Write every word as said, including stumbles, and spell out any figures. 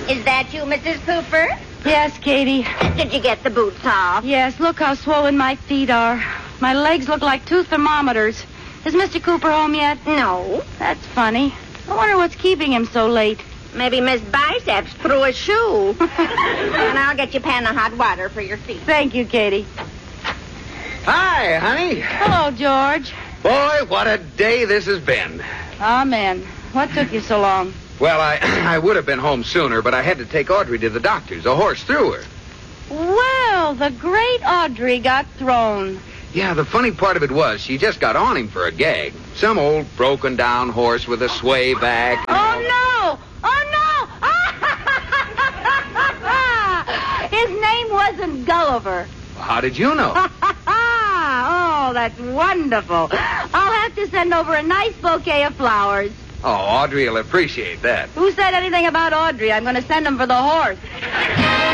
Is that you, Missus Cooper? Yes, Katie. Did you get the boots off? Yes, look how swollen my feet are. My legs look like two thermometers. Is Mister Cooper home yet? No. That's funny. I wonder what's keeping him so late. Maybe Miss Biceps threw a shoe. And I'll get you a pan of hot water for your feet. Thank you, Katie. Hi, honey. Hello, George. Boy, what a day this has been. Amen. What took you so long? Well, I I would have been home sooner, but I had to take Audrey to the doctor's. A horse threw her. Well, the great Audrey got thrown. Yeah, the funny part of it was she just got on him for a gag. Some old broken-down horse with a sway back. Oh, no! Oh, no! His name wasn't Gulliver. How did you know? Oh, that's wonderful. I'll have to send over a nice bouquet of flowers. Oh, Audrey will appreciate that. Who said anything about Audrey? I'm going to send them for the horse.